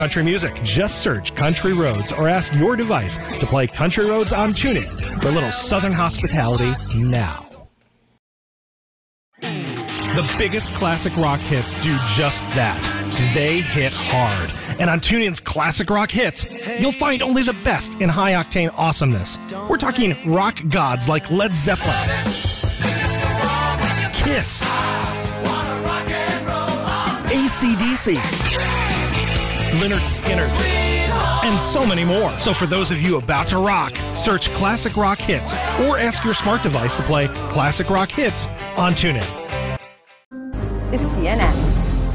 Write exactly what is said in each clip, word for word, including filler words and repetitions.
Country music. Just search Country Roads or ask your device to play Country Roads on TuneIn for a little Southern hospitality now. The biggest classic rock hits do just that. They hit hard. And on TuneIn's Classic Rock Hits, you'll find only the best in high-octane awesomeness. We're talking rock gods like Led Zeppelin, Kiss, A C D C, Lynyrd Skynyrd, and so many more. So for those of you about to rock, search Classic Rock Hits or ask your smart device to play Classic Rock Hits on TuneIn. Is C N N.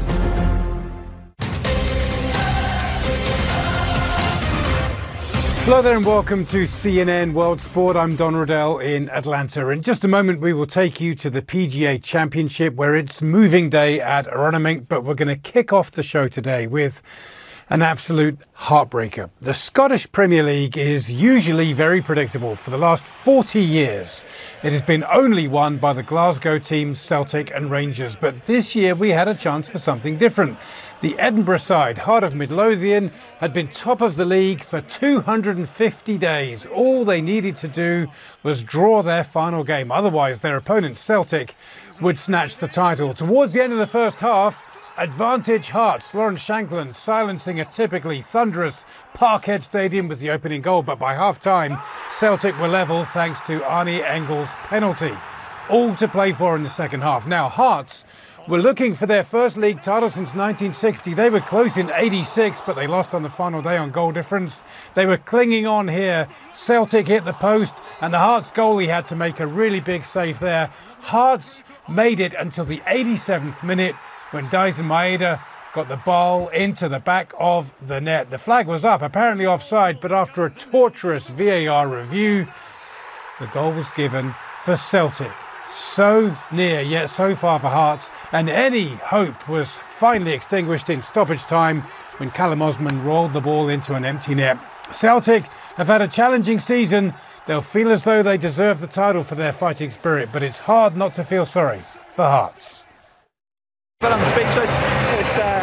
Hello there and welcome to C N N World Sport. I'm Don Riddell in Atlanta. In just a moment we will take you to the P G A Championship where it's moving day at Runnemede, but we're going to kick off the show today with an absolute heartbreaker. The Scottish Premier League is usually very predictable. For the last forty years, it has been only won by the Glasgow teams Celtic and Rangers. But this year we had a chance for something different. The Edinburgh side, Heart of Midlothian, had been top of the league for two hundred fifty days. All they needed to do was draw their final game. Otherwise, their opponent Celtic would snatch the title. Towards the end of the first half, advantage Hearts, Lawrence Shankland silencing a typically thunderous Parkhead Stadium with the opening goal. But by half-time, Celtic were level thanks to Arnie Engels' penalty. All to play for in the second half. Now, Hearts were looking for their first league title since nineteen sixty. They were close in eighty-six, but they lost on the final day on goal difference. They were clinging on here. Celtic hit the post, and the Hearts goalie had to make a really big save there. Hearts made it until the eighty-seventh minute when Dyson Maeda got the ball into the back of the net. The flag was up, apparently offside, but after a torturous V A R review, the goal was given for Celtic. So near, yet so far for Hearts, and any hope was finally extinguished in stoppage time when Callum Osman rolled the ball into an empty net. Celtic have had a challenging season. They'll feel as though they deserve the title for their fighting spirit, but it's hard not to feel sorry for Hearts. But I'm speechless. It's, uh,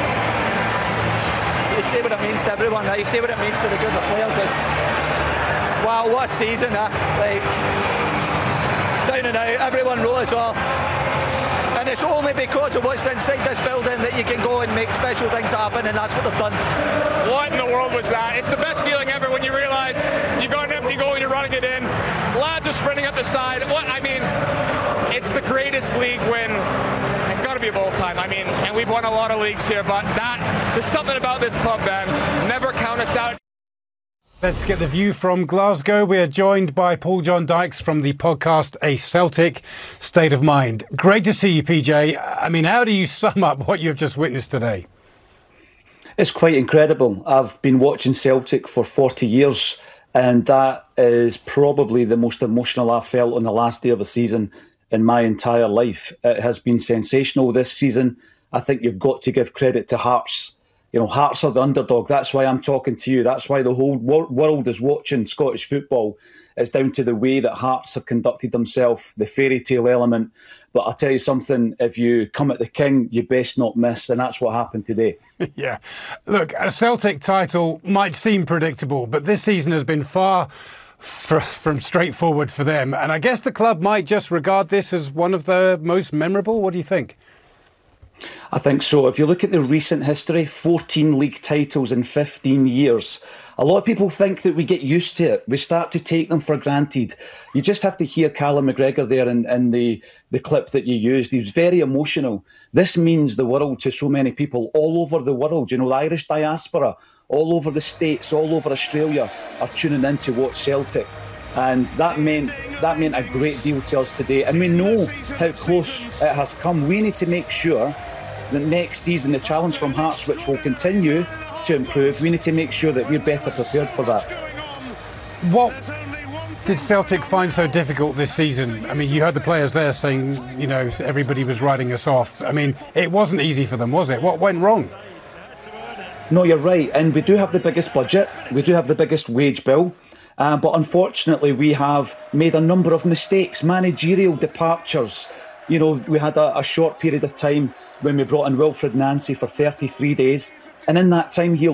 you see what it means to everyone. Right? You see what it means to the group of players. It's, wow, what a season! Uh, like down and out, everyone wrote us off, and it's only because of what's inside this building that you can go and make special things happen, and that's what they've done. What in the world was that? It's the best feeling ever when you realise you got an empty goal and you're running it in. Lads are sprinting up the side. What I mean, it's the greatest league win. It's got to be of all time. I mean, and we've won a lot of leagues here, but that there's something about this club, man. Never count us out. Let's get the view from Glasgow. We are joined by Paul John Dykes from the podcast A Celtic State of Mind. Great to see you, P J. I mean, how do you sum up what you've just witnessed today? It's quite incredible. I've been watching Celtic for forty years, and that is probably the most emotional I've felt on the last day of a season in my entire life. It has been sensational this season. I think you've got to give credit to Hearts. You know, Hearts are the underdog. That's why I'm talking to you. That's why the whole wor- world is watching Scottish football. It's down to the way that Hearts have conducted themselves, the fairy tale element. But I'll tell you something, if you come at the king, you best not miss. And that's what happened today. Yeah. Look, a Celtic title might seem predictable, but this season has been far f- from straightforward for them. And I guess the club might just regard this as one of the most memorable. What do you think? I think so. If you look at the recent history, fourteen league titles in fifteen years. A lot of people think that we get used to it. We start to take them for granted. You just have to hear Callum McGregor there in, in the, the clip that you used. He was very emotional. This means the world to so many people all over the world. You know, the Irish diaspora, all over the States, all over Australia are tuning in to watch Celtic. And that meant that meant a great deal to us today. And we know how close it has come. We need to make sure that next season, the challenge from Hearts, which will continue to improve, we need to make sure that we're better prepared for that. What did Celtic find so difficult this season? I mean, you heard the players there saying, you know, everybody was writing us off. I mean, it wasn't easy for them, was it? What went wrong? No, you're right. And we do have the biggest budget. We do have the biggest wage bill. Uh, but unfortunately, we have made a number of mistakes, managerial departures. You know, we had a, a short period of time when we brought in Wilfred Nancy for thirty-three days. And in that time, he